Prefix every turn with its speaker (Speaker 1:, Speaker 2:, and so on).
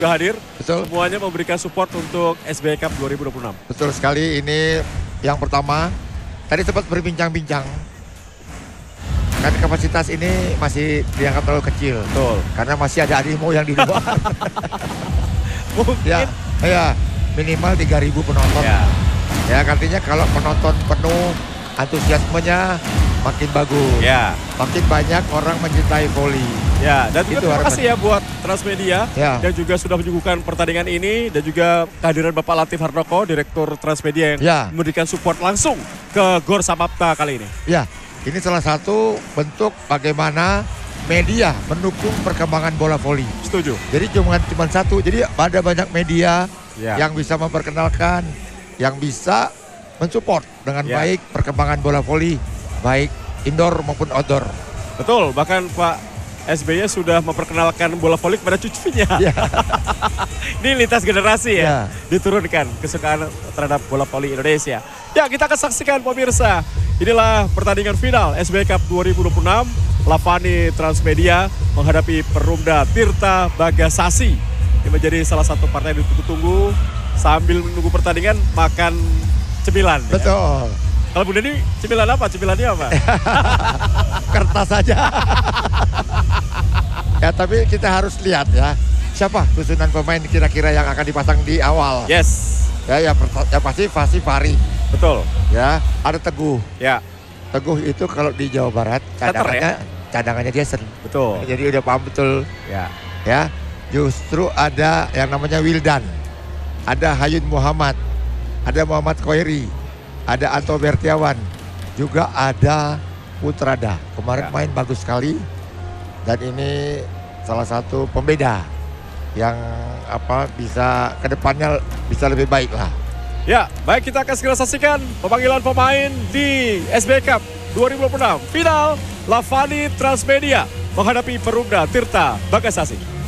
Speaker 1: hadir.
Speaker 2: Betul.
Speaker 1: Semuanya memberikan support untuk SBY Cup 2026.
Speaker 2: Betul sekali, ini yang pertama. Tadi sempat berbincang-bincang. Kan kapasitas ini masih dianggap terlalu kecil.
Speaker 1: Betul.
Speaker 2: Karena masih ada animo yang di luar.
Speaker 1: Mungkin.
Speaker 2: Ya, minimal 3.000 penonton. Ya, artinya kalau penonton penuh, antusiasmenya makin bagus.
Speaker 1: Ya.
Speaker 2: Makin banyak orang mencintai voli.
Speaker 1: Ya, dan juga
Speaker 2: Itu
Speaker 1: terima
Speaker 2: harapan.
Speaker 1: kasih ya buat Transmedia yang juga sudah menyuguhkan pertandingan ini dan juga kehadiran Bapak Latif Hardoko, Direktur Transmedia yang memberikan support langsung ke Gor Samapta kali ini.
Speaker 2: Ya, ini salah satu bentuk bagaimana media mendukung perkembangan bola voli.
Speaker 1: Setuju.
Speaker 2: Jadi cuma satu, jadi ada banyak media yang bisa memperkenalkan, yang bisa mensupport dengan baik perkembangan bola voli, baik indoor maupun outdoor.
Speaker 1: Betul, bahkan Pak SBY sudah memperkenalkan bola voli kepada cucunya. Ini lintas generasi ya, diturunkan kesukaan terhadap bola voli Indonesia. Ya, kita akan saksikan pemirsa. Inilah pertandingan final SBY Cup 2026. Lavani Transmedia menghadapi Perumda Tirta Bagasasi. Ini menjadi salah satu partai yang ditunggu-tunggu. Sambil menunggu pertandingan, makan cemilan.
Speaker 2: Betul.
Speaker 1: Ya. Kalau Bunda ini cemilan apa? Cemilannya apa?
Speaker 2: Kertas saja. Ya, tapi kita harus lihat ya, siapa susunan pemain kira-kira yang akan dipasang di awal.
Speaker 1: Yes.
Speaker 2: Ya pasti Fari.
Speaker 1: Betul.
Speaker 2: Ya, ada Teguh.
Speaker 1: Ya.
Speaker 2: Teguh itu kalau di Jawa Barat cadangannya Jason.
Speaker 1: Betul.
Speaker 2: Jadi udah paham betul.
Speaker 1: Ya.
Speaker 2: Ya. Justru ada yang namanya Wildan. Ada Hayun Muhammad. Ada Muhammad Khoiri. Ada Anto Bertiawan. Juga ada Putrada. Kemarin main bagus sekali. Dan ini salah satu pembeda yang bisa kedepannya bisa lebih baik lah.
Speaker 1: Ya, baik, kita akan segera saksikan pemanggilan pemain di SBY Cup 2026 final Lavani Transmedia menghadapi Perumda Tirta Bagasasi.